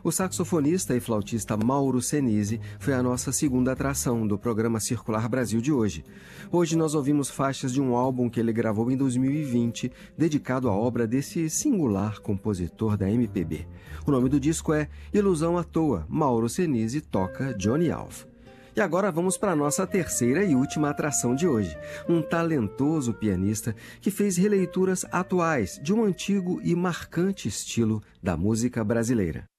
O saxofonista e flautista Mauro Senise foi a nossa segunda atração do programa Circular Brasil de hoje. Hoje nós ouvimos faixas de um álbum que ele gravou em 2020, dedicado à obra desse singular compositor da MPB. O nome do disco é Ilusão à Toa, Mauro Senise toca Johnny Alf. E agora vamos para a nossa terceira e última atração de hoje. Um talentoso pianista que fez releituras atuais de um antigo e marcante estilo da música brasileira.